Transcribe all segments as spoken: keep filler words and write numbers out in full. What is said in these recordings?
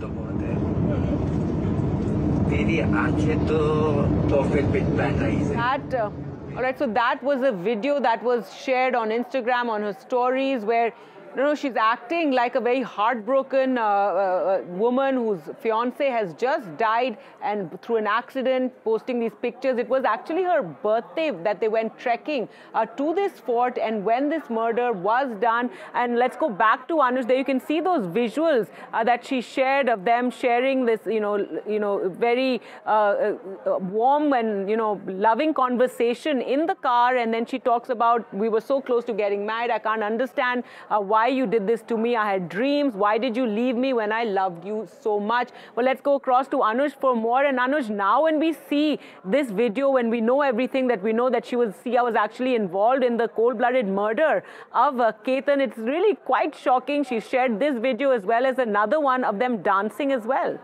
बहुत है तेरी आंखें तो तोहफे पे पहन रही है That, uh, all right, so that was a video that was shared on Instagram on her stories where you know, she's acting like a very heartbroken uh, uh, woman whose fiance has just died and through an accident, posting these pictures. It was actually her birthday that they went trekking uh, to this fort, and when this murder was done, and let's go back to Anush, there you can see those visuals uh, that she shared of them sharing this, you know, you know, very uh, uh, warm and, you know, loving conversation in the car, and then she talks about, we were so close to getting married, I can't understand uh, why you did this to me, I had dreams, why did you leave me when I loved you so much? Well, let's go across to Anush for more. And Anush, now when we see this video, when we know everything that we know that she was, Sia was actually involved in the cold-blooded murder of uh, Ketan, it's really quite shocking. She shared this video as well as another one of them dancing as well.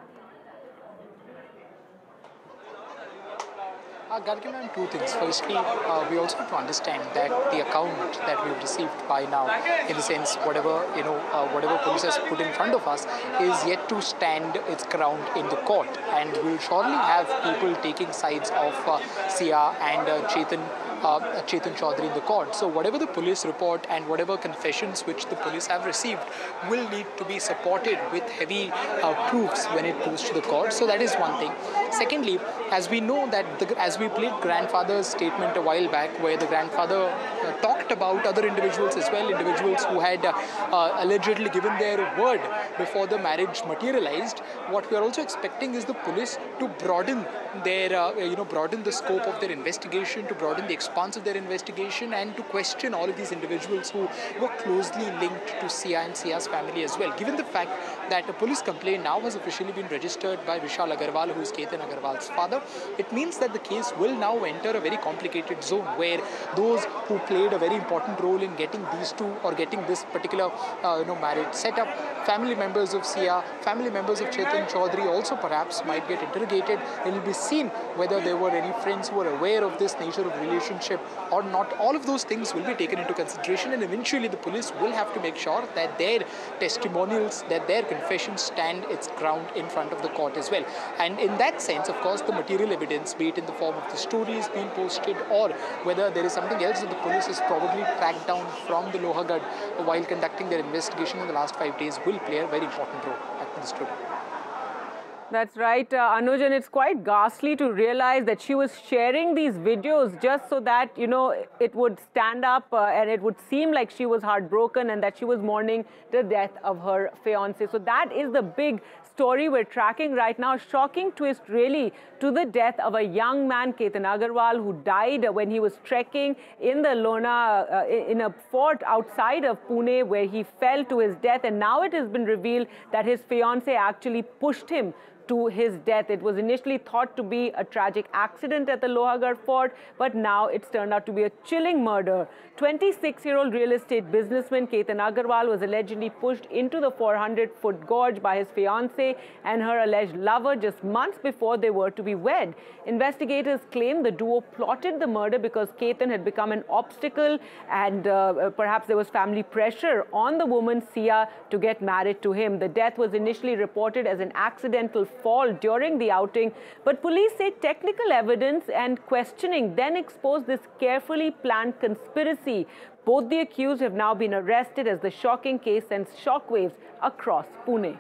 Uh, Gargi ma'am, two things. Firstly, uh, we also have to understand that the account that we've received by now, in the sense whatever you know, uh, whatever police has put in front of us, is yet to stand its ground in the court, and we'll surely have people taking sides of uh, Sia and uh, Chetan. Uh, Chetan Chaudhary in the court. So whatever the police report and whatever confessions which the police have received will need to be supported with heavy uh, proofs when it goes to the court. So that is one thing. Secondly, as we know that the, as we played grandfather's statement a while back, where the grandfather uh, talked about other individuals as well, individuals who had uh, uh, allegedly given their word before the marriage materialized. What we are also expecting is the police to broaden their, uh, you know, broaden the scope of their investigation, to broaden the expanse of their investigation, and to question all of these individuals who were closely linked to Sia and Sia's family as well. Given the fact that a police complaint now has officially been registered by Vishal Agarwal, who is Ketan Agarwal's father, it means that the case will now enter a very complicated zone where those who played a very important role in getting these two or getting this particular uh, you know, marriage set up, family members of Sia, family members of Chetan Chaudhary also perhaps might get interrogated. It will be seen whether there were any friends who were aware of this nature of relationship or not. All of those things will be taken into consideration, and eventually the police will have to make sure that their testimonials, that their confessions stand its ground in front of the court as well. And in that sense, of course, the material evidence, be it in the form of the stories being posted or whether there is something else that the police has probably tracked down from the Lohagarh while conducting their investigation in the last five days, will play a very important role at the studio. That's right, uh, Anuj, and it's quite ghastly to realize that she was sharing these videos just so that, you know, it would stand up uh, and it would seem like she was heartbroken and that she was mourning the death of her fiancé. So that is the big story we're tracking right now. Shocking twist, really, to the death of a young man, Ketan Agarwal, who died when he was trekking in the Lona, uh, in a fort outside of Pune, where he fell to his death. And now it has been revealed that his fiancé actually pushed him to his death. It was initially thought to be a tragic accident at the Lohagarh fort, but now it's turned out to be a chilling murder. twenty-six-year-old real estate businessman Ketan Agarwal was allegedly pushed into the four hundred foot gorge by his fiancée and her alleged lover just months before they were to be wed. Investigators claim the duo plotted the murder because Ketan had become an obstacle, and uh, perhaps there was family pressure on the woman Sia to get married to him. The death was initially reported as an accidental fall during the outing, but police say technical evidence and questioning then exposed this carefully planned conspiracy. Both the accused have now been arrested as the shocking case sends shockwaves across Pune.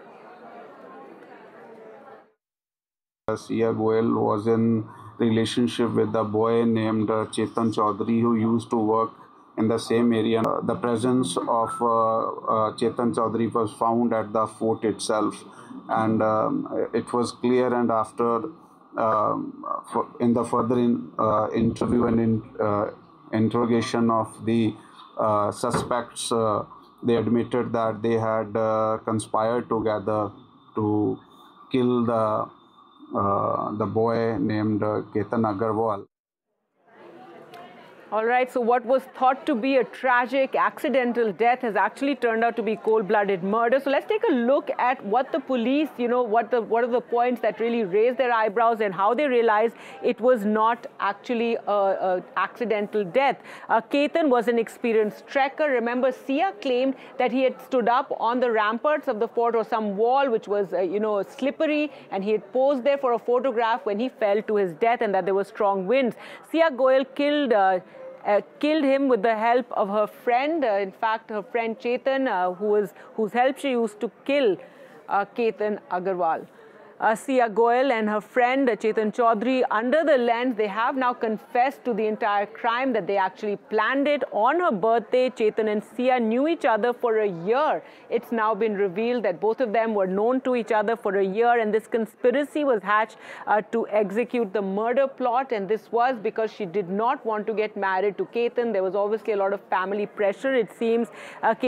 Sia Goel was in relationship with a boy named uh, Chetan Chaudhary, who used to work in the same area. Uh, the presence of uh, uh, Chetan Chaudhary was found at the fort itself, and um, it was clear, and after um, for in the further in, uh, interview and in, uh, interrogation of the uh, suspects, uh, they admitted that they had uh, conspired together to kill the uh, the boy named uh, Ketan Agarwal. All right, so what was thought to be a tragic, accidental death has actually turned out to be cold-blooded murder. So let's take a look at what the police, you know, what the what are the points that really raised their eyebrows and how they realized it was not actually a, a accidental death. Uh, Ketan was an experienced trekker. Remember, Sia claimed that he had stood up on the ramparts of the fort or some wall which was, uh, you know, slippery, and he had posed there for a photograph when he fell to his death, and that there were strong winds. Sia Goel killed uh, Uh, killed him with the help of her friend. Uh, in fact, her friend Chetan, uh, who was, whose help she used to kill uh, Ketan Agarwal. Uh, Sia Goel and her friend uh, Chetan Chaudhary, under the lens, they have now confessed to the entire crime, that they actually planned it. On her birthday, Chetan and Sia knew each other for a year. It's now been revealed that both of them were known to each other for a year, and this conspiracy was hatched uh, to execute the murder plot. And this was because she did not want to get married to Ketan. There was obviously a lot of family pressure, it seems. Uh,